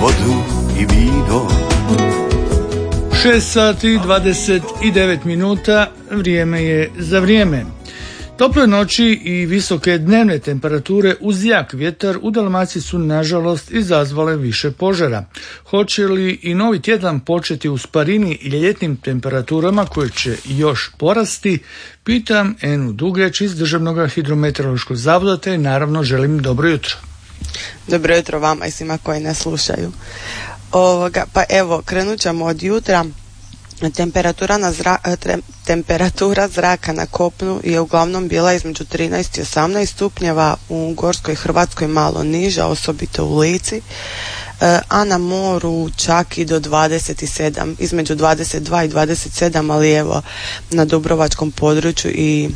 vodu i vino. 6 sati 29 minuta, vrijeme je za vrijeme. Tople noći i visoke dnevne temperature uz jak vjetar u Dalmaciji su nažalost izazvale više požara. Hoće li i novi tjedan početi u sparini i ljetnim temperaturama koje će još porasti, pitam Enu Dugeć iz Državnog hidrometeorološkog zavoda te naravno želim dobro jutro. Dobro jutro vama i svima koji nas slušaju. Pa evo, krenut ćemo od jutra. Temperatura zraka na kopnu je uglavnom bila između 13 i 18 stupnjeva, u Gorskoj Hrvatskoj malo niža, osobito u Lici, a na moru čak i do 27, između 22 i 27, ali evo na Dubrovačkom području i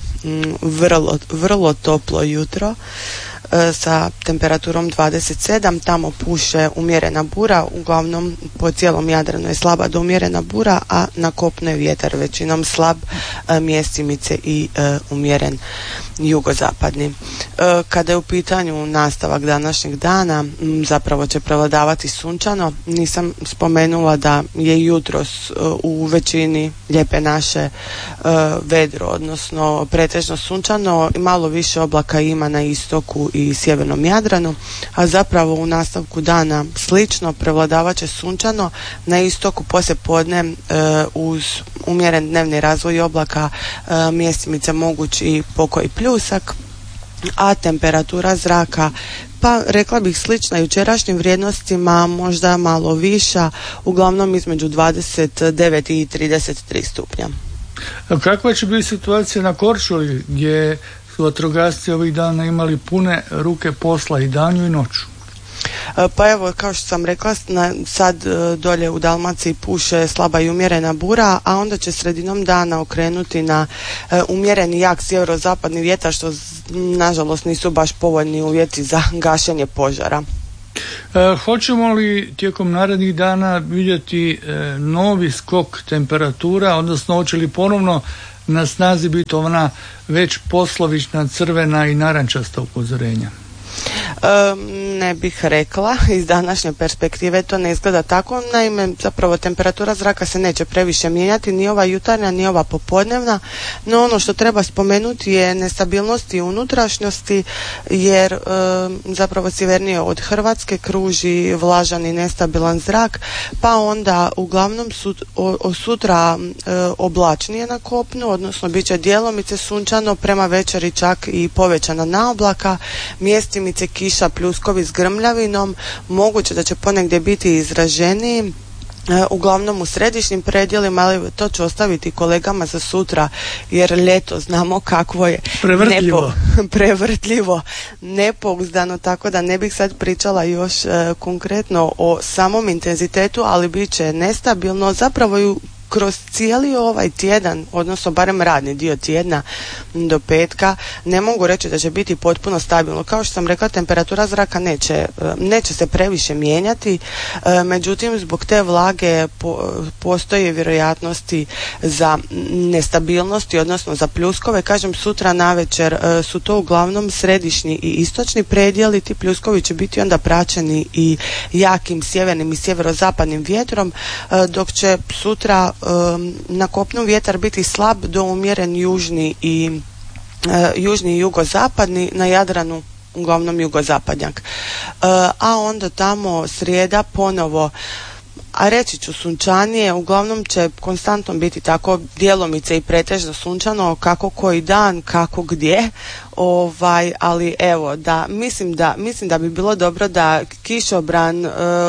vrlo toplo jutro sa temperaturom 27, tamo puše umjerena bura, uglavnom po cijelom Jadranu je slaba do umjerena bura, a na kopnu je vjetar većinom slab, mjestimice i umjeren jugozapadni. Kada je u pitanju nastavak današnjeg dana, zapravo će prevladavati sunčano. Nisam spomenula da je jutros u većini lijepe naše vedro, odnosno pretežno sunčano, malo više oblaka ima na istoku i sjevernom Jadranu, a zapravo u nastavku dana slično, prevladavat će sunčano, na istoku poslijepodne uz umjeren dnevni razvoj oblaka, mjestimice moguć i pokoj pljusak, a temperatura zraka pa rekla bih slična jučerašnjim vrijednostima, možda malo viša, uglavnom između 29 i 33 stupnja. A kakva će biti situacija na Korčuli gdje su vatrogasci ovih dana imali pune ruke posla i danju i noću? Pa evo, kao što sam rekla, sad dolje u Dalmaciji puše slaba i umjerena bura, a onda će sredinom dana okrenuti na umjereni jak sjeverozapadni vjetar, što nažalost nisu baš povoljni uvjeti za gašenje požara. Hoćemo li tijekom narednih dana vidjeti novi skok temperatura, odnosno hoće li ponovno na snazi biti ona već poslovična crvena i narančasta upozorenja? Ne bih rekla, iz današnje perspektive to ne izgleda tako. Naime, zapravo temperatura zraka se neće previše mijenjati, ni ova jutarnja ni ova popodnevna, no ono što treba spomenuti je nestabilnost i unutrašnjosti, jer zapravo sjevernije od Hrvatske kruži vlažan i nestabilan zrak, pa onda uglavnom sutra oblačnije na kopnu, odnosno bit će djelomice sunčano, prema večeri čak i povećana naoblaka, mjestimice kiša, pljuskovi s grmljavinom, moguće da će ponegdje biti izraženiji, uglavnom u središnjim predjelima, ali to ću ostaviti kolegama za sutra, jer ljeto znamo kakvo je prevrtljivo, nepouzdano, tako da ne bih sad pričala još konkretno o samom intenzitetu, ali bit će nestabilno, zapravo i kroz cijeli ovaj tjedan, odnosno barem radni dio tjedna do petka, ne mogu reći da će biti potpuno stabilno. Kao što sam rekla, temperatura zraka neće se previše mijenjati, međutim zbog te vlage postoje vjerojatnosti za nestabilnosti, odnosno za pljuskove. Kažem, sutra navečer su to uglavnom središnji i istočni predjeli, ti pljuskovi će biti onda praćeni i jakim sjevernim i sjeverozapadnim vjetrom, dok će sutra na kopnu vjetar biti slab do umjeren južni i jugozapadni, na Jadranu uglavnom jugozapadnjak. A onda tamo srijeda ponovo, a reći ću sunčanije, uglavnom će konstantno biti tako djelomice i pretežno sunčano, kako koji dan, kako gdje, ali evo, mislim da bi bilo dobro da kišobran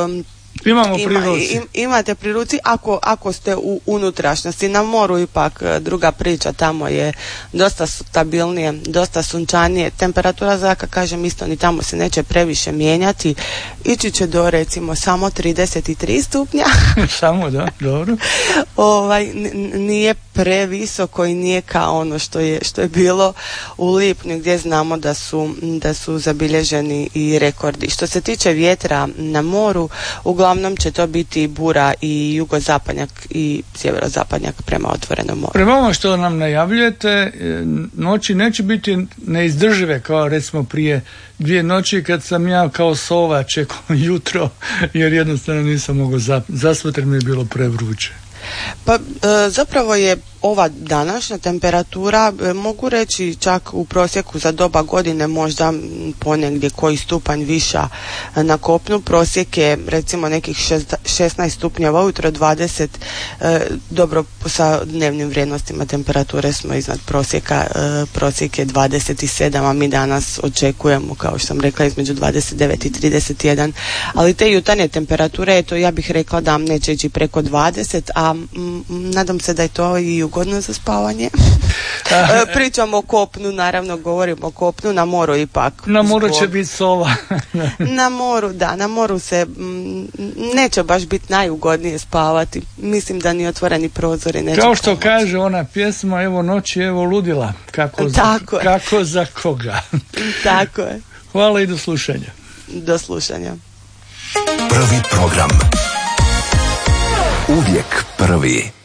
imate pri ruci ako ste u unutrašnjosti. Na moru ipak druga priča, tamo je dosta stabilnije, dosta sunčanije, temperatura zraka, kažem, isto ni tamo se neće previše mijenjati, ići će do recimo samo 33 stupnja. Samo, da, dobro. Nije previsoko i nije kao ono što je bilo u lipnju, gdje znamo da su zabilježeni i rekordi. Što se tiče vjetra na moru, uglavnom uglavnom će to biti bura i jugozapadnjak i sjeverozapadnjak prema otvorenom moru. Prema ovo što nam najavljujete, noći neće biti neizdržive kao recimo prije 2 noći kad sam ja kao sova čekao jutro jer jednostavno nisam mogao zaspati jer mi je bilo prevruće. Pa zapravo je ova današnja temperatura, mogu reći čak u prosjeku za doba godine možda ponegdje koji stupanj viša na kopnu. Prosjek je recimo nekih 16 stupnjeva ujutro, 20, dobro sa dnevnim vrijednostima temperature smo iznad prosjeka, prosjek je 27, a mi danas očekujemo, kao što sam rekla, između 29 i 31, ali te jutarnje temperature, eto, ja bih rekla da neće ići preko 20, a nadam se da je to i ugodno za spavanje. Pričamo o kopnu, naravno govorimo o kopnu, na moru ipak. Na moru će biti sova. Na moru, da, na moru se neće baš biti najugodnije spavati. Mislim da ni otvoreni prozori neće. Kao što kaže ona pjesma, evo noći, evo ludila. Kako za koga. Tako je. Hvala i do slušanja. Do slušanja. Prvi program. Uvijek prvi.